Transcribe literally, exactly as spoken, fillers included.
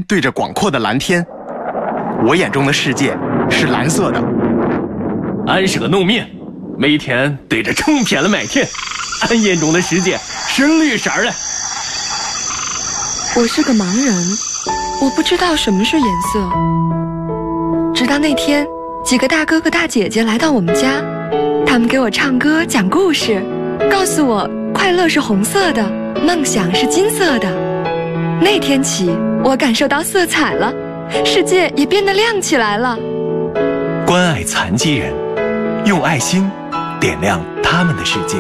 边对着广阔的蓝天，我眼中的世界是蓝色的。 俺是个农民，每天对着成片的麦田，俺眼中的世界是绿色的。 我是个盲人，我不知道什么是颜色。直到那天，几个大哥哥大姐姐来到我们家，他们给我唱歌讲故事，告诉我快乐是红色的，梦想是金色的。那天起，我感受到色彩了，世界也变得亮起来了。 关爱残疾人，用爱心点亮他们的世界。